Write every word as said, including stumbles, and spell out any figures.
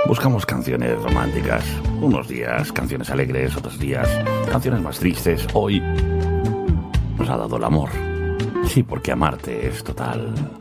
Buscamos canciones románticas. Unos días canciones alegres, otros días canciones más tristes. Hoy nos ha dado el amor. Sí, porque amarte es total.